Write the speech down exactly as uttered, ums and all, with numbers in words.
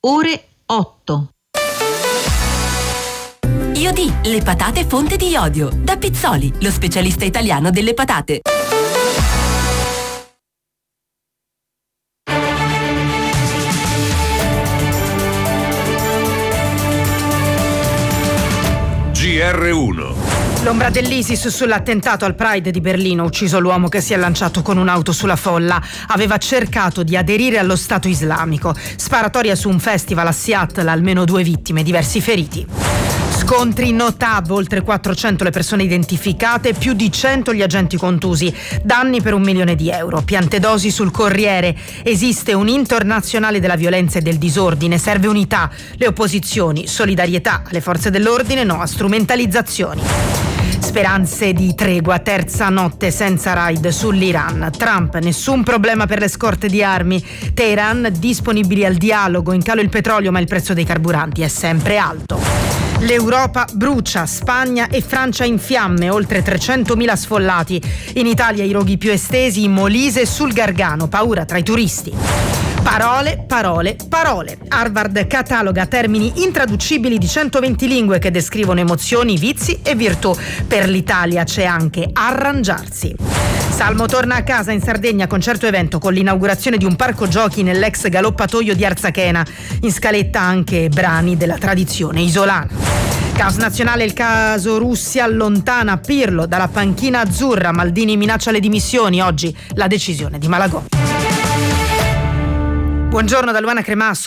ore otto. Iodì, le patate fonte di iodio. Da Pizzoli, lo specialista italiano delle patate. G R uno. L'ombra dell'ISIS sull'attentato al Pride di Berlino, ucciso l'uomo che si è lanciato con un'auto sulla folla. Aveva cercato di aderire allo Stato islamico. Sparatoria su un festival a Seattle, almeno due vittime, diversi feriti. Scontri in Notab, oltre quattrocento le persone identificate, più di cento gli agenti contusi, danni per un milione di euro. Piantedosi sul Corriere, esiste un internazionale della violenza e del disordine, serve unità, le opposizioni, solidarietà alle forze dell'ordine, no a strumentalizzazioni. Speranze di tregua, terza notte senza raid sull'Iran. Trump, nessun problema per le scorte di armi. Teheran, disponibili al dialogo, in calo il petrolio ma il prezzo dei carburanti è sempre alto. L'Europa brucia, Spagna e Francia in fiamme, oltre trecentomila sfollati. In Italia i roghi più estesi in Molise e sul Gargano, paura tra i turisti. Parole, parole, parole. Harvard cataloga termini intraducibili di centoventi lingue che descrivono emozioni, vizi e virtù. Per l'Italia c'è anche arrangiarsi. Salmo torna a casa in Sardegna, concerto evento con l'inaugurazione di un parco giochi nell'ex galoppatoio di Arzachena. In scaletta anche brani della tradizione isolana. Caos nazionale, il caso Russia allontana Pirlo dalla panchina azzurra. Maldini minaccia le dimissioni, oggi la decisione di Malagò. Buongiorno da Luana Cremasco.